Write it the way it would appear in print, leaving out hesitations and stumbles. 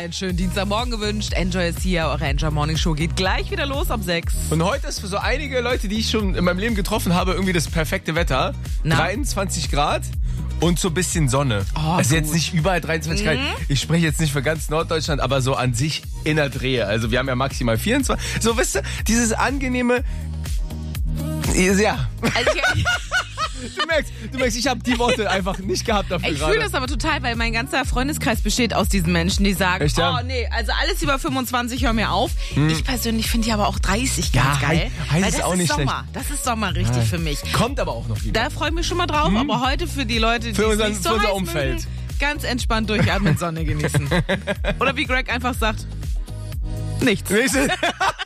einen schönen Dienstagmorgen gewünscht. Enjoy ist hier, eure Enjoy Morning Show geht gleich wieder los ab 6. Und heute ist für so einige Leute, die ich schon in meinem Leben getroffen habe, irgendwie das perfekte Wetter. 23 Grad und so ein bisschen Sonne. Also jetzt nicht überall 23 Grad. Ich spreche jetzt nicht für ganz Norddeutschland, aber so an sich in der Drehe. Also wir haben ja maximal 24. So, wisst ihr, dieses angenehme... Ja. Also Du merkst, ich habe die Worte einfach nicht gehabt dafür ich gerade. fühle das aber total, weil mein ganzer Freundeskreis besteht aus diesen Menschen, die sagen, Echt, ja? oh nee, also alles über 25, hör mir auf. Ich persönlich finde ja aber auch 30 ganz geil. heiß weil ist das auch ist nicht Sommer. schlecht. Das ist Sommer richtig für mich. Kommt aber auch noch wieder. Da freue ich mich schon mal drauf, aber heute für die Leute, die Für es unser- nicht so für unser heiß Umfeld. mögen, ganz entspannt durchatmen, Sonne genießen. Oder wie Greg einfach sagt, nichts. Nächste-